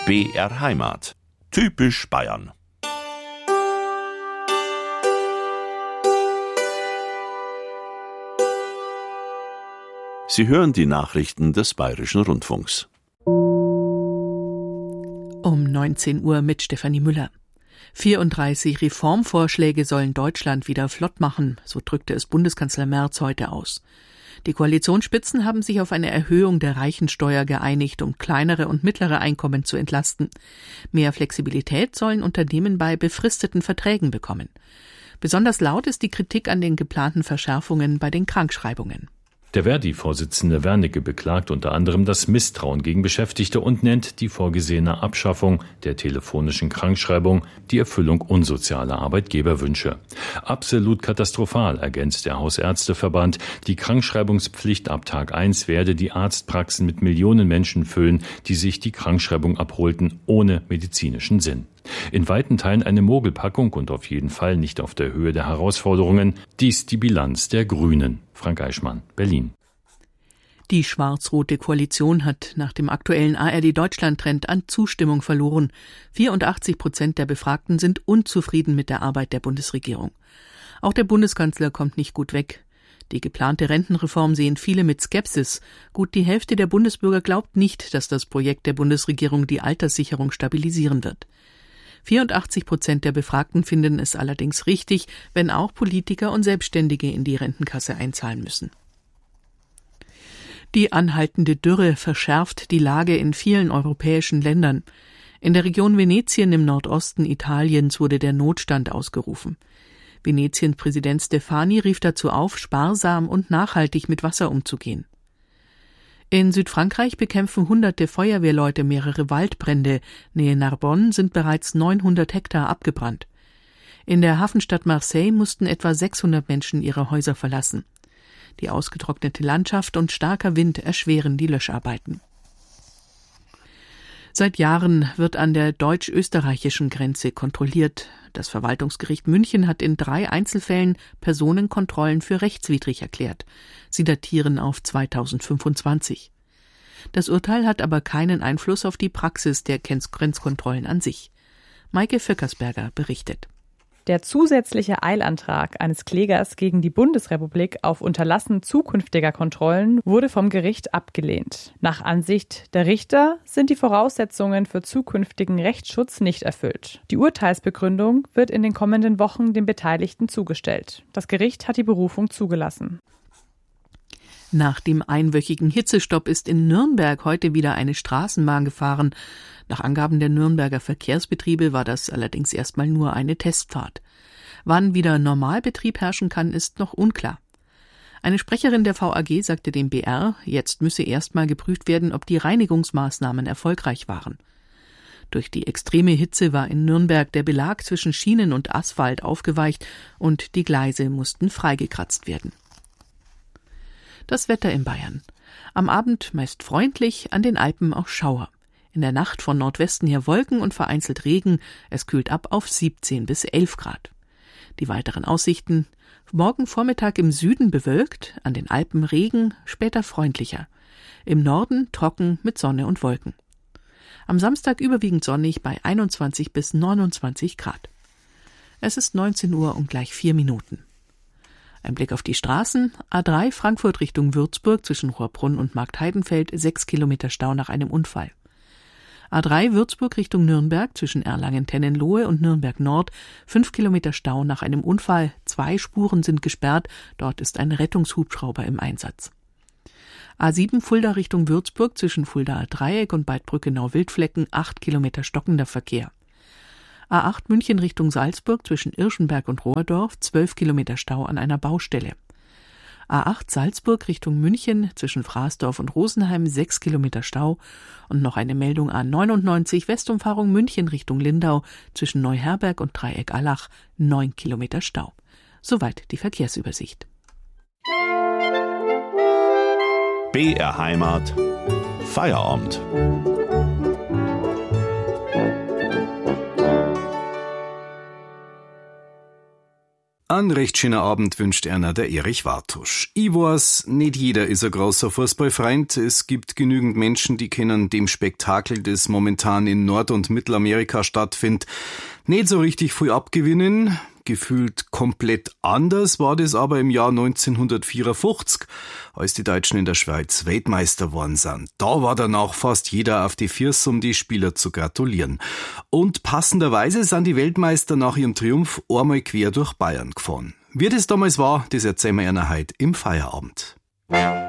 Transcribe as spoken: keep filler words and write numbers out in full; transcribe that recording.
B R Heimat. Typisch Bayern. Sie hören die Nachrichten des Bayerischen Rundfunks. Um neunzehn Uhr mit Stefanie Müller. vierunddreißig Reformvorschläge sollen Deutschland wieder flott machen, so drückte es Bundeskanzler Merz heute aus. Die Koalitionsspitzen haben sich auf eine Erhöhung der Reichensteuer geeinigt, um kleinere und mittlere Einkommen zu entlasten. Mehr Flexibilität sollen Unternehmen bei befristeten Verträgen bekommen. Besonders laut ist die Kritik an den geplanten Verschärfungen bei den Krankschreibungen. Der Verdi-Vorsitzende Wernicke beklagt unter anderem das Misstrauen gegen Beschäftigte und nennt die vorgesehene Abschaffung der telefonischen Krankschreibung die Erfüllung unsozialer Arbeitgeberwünsche. Absolut katastrophal, ergänzt der Hausärzteverband. Die Krankschreibungspflicht ab Tag eins werde die Arztpraxen mit Millionen Menschen füllen, die sich die Krankschreibung abholten, ohne medizinischen Sinn. In weiten Teilen eine Mogelpackung und auf jeden Fall nicht auf der Höhe der Herausforderungen. Dies die Bilanz der Grünen. Frank Eichmann, Berlin. Die schwarz-rote Koalition hat nach dem aktuellen A R D-Deutschland-Trend an Zustimmung verloren. vierundachtzig Prozent der Befragten sind unzufrieden mit der Arbeit der Bundesregierung. Auch der Bundeskanzler kommt nicht gut weg. Die geplante Rentenreform sehen viele mit Skepsis. Gut die Hälfte der Bundesbürger glaubt nicht, dass das Projekt der Bundesregierung die Alterssicherung stabilisieren wird. vierundachtzig Prozent der Befragten finden es allerdings richtig, wenn auch Politiker und Selbstständige in die Rentenkasse einzahlen müssen. Die anhaltende Dürre verschärft die Lage in vielen europäischen Ländern. In der Region Venetien im Nordosten Italiens wurde der Notstand ausgerufen. Venetiens Präsident Stefani rief dazu auf, sparsam und nachhaltig mit Wasser umzugehen. In Südfrankreich bekämpfen hunderte Feuerwehrleute mehrere Waldbrände. Nähe Narbonne sind bereits neunhundert Hektar abgebrannt. In der Hafenstadt Marseille mussten etwa sechshundert Menschen ihre Häuser verlassen. Die ausgetrocknete Landschaft und starker Wind erschweren die Löscharbeiten. Seit Jahren wird an der deutsch-österreichischen Grenze kontrolliert. Das Verwaltungsgericht München hat in drei Einzelfällen Personenkontrollen für rechtswidrig erklärt. Sie datieren auf zweitausendfünfundzwanzig. Das Urteil hat aber keinen Einfluss auf die Praxis der Grenzkontrollen an sich. Maike Vöckersberger berichtet. Der zusätzliche Eilantrag eines Klägers gegen die Bundesrepublik auf Unterlassen zukünftiger Kontrollen wurde vom Gericht abgelehnt. Nach Ansicht der Richter sind die Voraussetzungen für zukünftigen Rechtsschutz nicht erfüllt. Die Urteilsbegründung wird in den kommenden Wochen den Beteiligten zugestellt. Das Gericht hat die Berufung zugelassen. Nach dem einwöchigen Hitzestopp ist in Nürnberg heute wieder eine Straßenbahn gefahren. Nach Angaben der Nürnberger Verkehrsbetriebe war das allerdings erstmal nur eine Testfahrt. Wann wieder Normalbetrieb herrschen kann, ist noch unklar. Eine Sprecherin der V A G sagte dem B R, jetzt müsse erstmal geprüft werden, ob die Reinigungsmaßnahmen erfolgreich waren. Durch die extreme Hitze war in Nürnberg der Belag zwischen Schienen und Asphalt aufgeweicht und die Gleise mussten freigekratzt werden. Das Wetter in Bayern. Am Abend meist freundlich, an den Alpen auch Schauer. In der Nacht von Nordwesten her Wolken und vereinzelt Regen. Es kühlt ab auf siebzehn bis elf Grad. Die weiteren Aussichten. Morgen Vormittag im Süden bewölkt, an den Alpen Regen, später freundlicher. Im Norden trocken mit Sonne und Wolken. Am Samstag überwiegend sonnig bei einundzwanzig bis neunundzwanzig Grad. Es ist neunzehn Uhr und gleich vier Minuten. Ein Blick auf die Straßen. A drei Frankfurt Richtung Würzburg zwischen Rohrbrunn und Marktheidenfeld, sechs Kilometer Stau nach einem Unfall. A drei Würzburg Richtung Nürnberg zwischen Erlangen-Tennenlohe und Nürnberg Nord, fünf Kilometer Stau nach einem Unfall. Zwei Spuren sind gesperrt, dort ist ein Rettungshubschrauber im Einsatz. A sieben Fulda Richtung Würzburg zwischen Fuldaer Dreieck und Bad Brückenau-Wildflecken, acht Kilometer stockender Verkehr. A acht München Richtung Salzburg zwischen Irschenberg und Rohrdorf, zwölf Kilometer Stau an einer Baustelle. A acht Salzburg Richtung München zwischen Fraßdorf und Rosenheim, sechs Kilometer Stau. Und noch eine Meldung A neunundneunzig Westumfahrung München Richtung Lindau zwischen Neuherberg und Dreieck Allach, neun Kilometer Stau. Soweit die Verkehrsübersicht. B R Heimat Feierabend. Ein recht schöner Abend wünscht einer der Erich Wartusch. Ich weiß, nicht jeder ist ein großer Fußballfreund. Es gibt genügend Menschen, die können dem Spektakel, das momentan in Nord- und Mittelamerika stattfindet, nicht so richtig viel abgewinnen. Gefühlt komplett anders war das aber im Jahr neunzehnhundertvierundfünfzig, als die Deutschen in der Schweiz Weltmeister geworden sind. Da war danach fast jeder auf die Füße, um die Spieler zu gratulieren. Und passenderweise sind die Weltmeister nach ihrem Triumph einmal quer durch Bayern gefahren. Wie das damals war, das erzählen wir Ihnen heute im Feierabend.